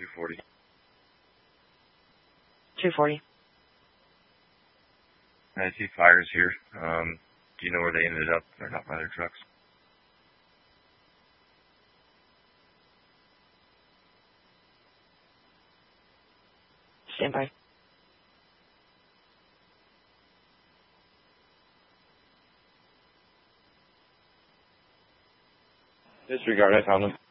240. 240. I see fires here. Do you know where they ended up? They're not by their trucks. Stand by. Disregard, I found them.